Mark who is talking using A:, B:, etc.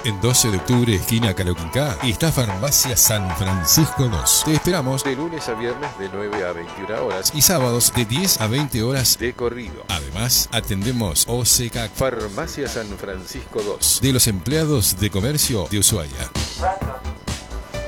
A: En 12 de octubre, esquina Caloquincá, está Farmacia San Francisco 2. Te esperamos de lunes a viernes de 9 a 21 horas y sábados de 10 a 20 horas de corrido. Además, atendemos OCK Farmacia San Francisco 2 de los empleados de comercio de Ushuaia.